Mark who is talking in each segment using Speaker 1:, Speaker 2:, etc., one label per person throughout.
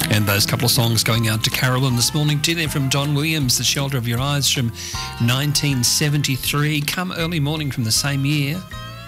Speaker 1: And those couple of songs going out to Carolyn this morning. Dinner from Don Williams, The Shelter of Your Eyes from 1973. Come early morning from the same year.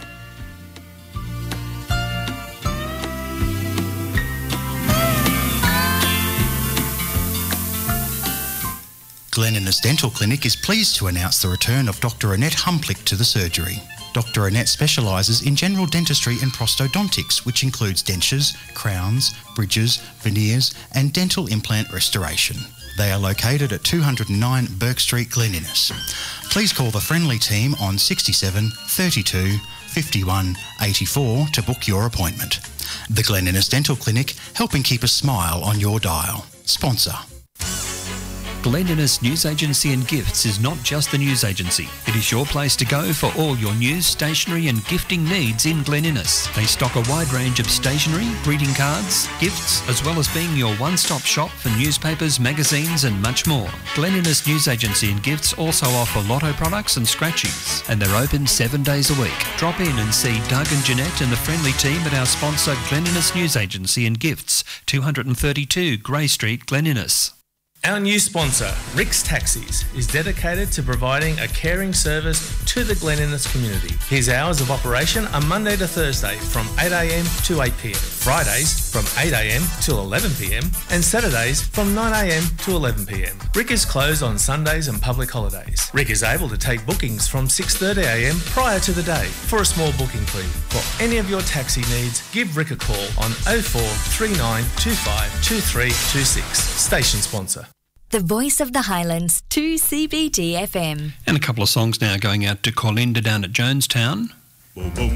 Speaker 2: Glen Innes Dental Clinic is pleased to announce the return of Dr Annette Humplick to the surgery. Dr Annette specialises in general dentistry and prosthodontics, which includes dentures, crowns, bridges, veneers and dental implant restoration. They are located at 209 Burke Street, Glen Innes. Please call the friendly team on 67 32 51 84 to book your appointment. The Glen Innes Dental Clinic, helping keep a smile on your dial. Sponsor.
Speaker 1: Glen Innes News Agency and Gifts is not just the news agency. It is your place to go for all your news, stationery and gifting needs in Glen Innes. They stock a wide range of stationery, greeting cards, gifts, as well as being your one-stop shop for newspapers, magazines and much more. Glen Innes News Agency and Gifts also offer lotto products and scratchies, and they're open 7 days a week. Drop in and see Doug and Jeanette and the friendly team at our sponsor Glen Innes News Agency and Gifts, 232 Grey Street, Glen Innes.
Speaker 3: Our new sponsor, Rick's Taxis, is dedicated to providing a caring service to the Glen Innes community. His hours of operation are Monday to Thursday from 8am to 8pm, Fridays from 8am till 11pm, and Saturdays from 9am to 11pm. Rick is closed on Sundays and public holidays. Rick is able to take bookings from 6:30am prior to the day for a small booking fee. For any of your taxi needs, give Rick a call on 0439 25 2326. Station sponsor.
Speaker 4: The Voice of the Highlands, 2CBD FM.
Speaker 1: And a couple of songs now going out to Colinda down at Jonestown.